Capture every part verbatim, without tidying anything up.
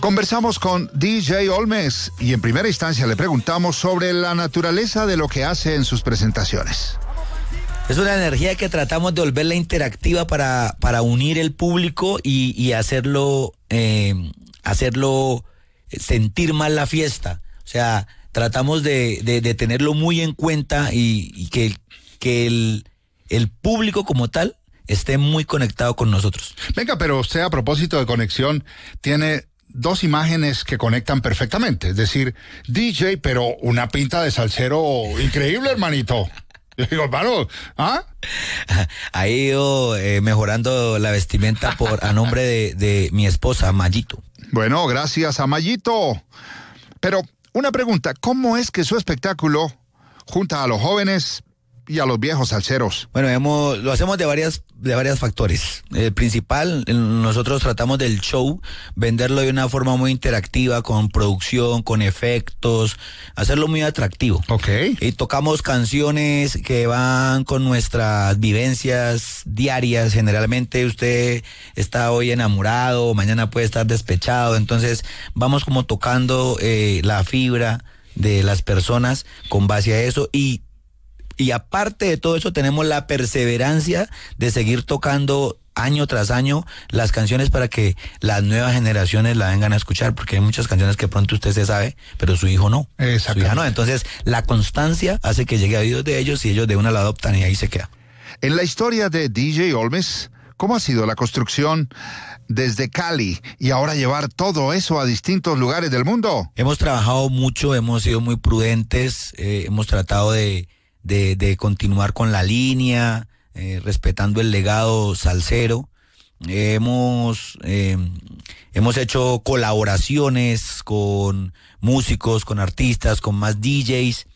Conversamos con D J Olmes y en primera instancia le preguntamos sobre la naturaleza de lo que hace en sus presentaciones. Es una energía que tratamos de volverla interactiva para, para unir el público y, y hacerlo, eh, hacerlo sentir más la fiesta. O sea, tratamos de, de, de tenerlo muy en cuenta y, y que, que el, el público como tal esté muy conectado con nosotros. Venga, pero usted a propósito de conexión tiene dos imágenes que conectan perfectamente. Es decir, D J, pero una pinta de salsero increíble, hermanito. Yo digo, hermano, ¿ah? Ha ido eh, mejorando la vestimenta por a nombre de, de mi esposa, Mayito. Bueno, gracias a Mayito. Pero una pregunta, ¿cómo es que su espectáculo junta a los jóvenes y a los viejos salseros? Bueno, hemos, lo hacemos de varias, de varios factores. El principal, nosotros tratamos del show, venderlo de una forma muy interactiva, con producción, con efectos, hacerlo muy atractivo. Ok. Y tocamos canciones que van con nuestras vivencias diarias. Generalmente usted está hoy enamorado, mañana puede estar despechado, entonces vamos como tocando eh, la fibra de las personas con base a eso. Y Y aparte de todo eso, tenemos la perseverancia de seguir tocando año tras año las canciones para que las nuevas generaciones la vengan a escuchar, porque hay muchas canciones que pronto usted se sabe, pero su hijo no. Su hija no. Entonces, la constancia hace que llegue a oídos de ellos y ellos de una la adoptan y ahí se queda. En la historia de D J Olmes, ¿cómo ha sido la construcción desde Cali y ahora llevar todo eso a distintos lugares del mundo? Hemos trabajado mucho, hemos sido muy prudentes, eh, hemos tratado de De, de continuar con la línea, eh, respetando el legado salsero. Eh, hemos, eh, hemos hecho colaboraciones con músicos, con artistas, con más D Js.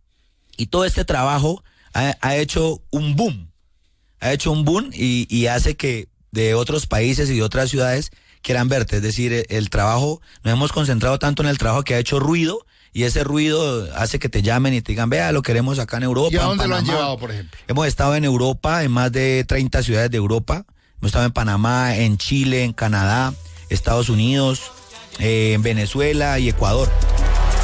Y todo este trabajo ha, ha hecho un boom. Ha hecho un boom y, y hace que de otros países y de otras ciudades quieran verte. Es decir, el, el trabajo, nos hemos concentrado tanto en el trabajo que ha hecho ruido. Y ese ruido hace que te llamen y te digan, vea, lo queremos acá en Europa. ¿Y a dónde en lo han llevado, por ejemplo? Hemos estado en Europa, en más de treinta ciudades de Europa. Hemos estado en Panamá, en Chile, en Canadá, Estados Unidos, eh, en Venezuela y Ecuador.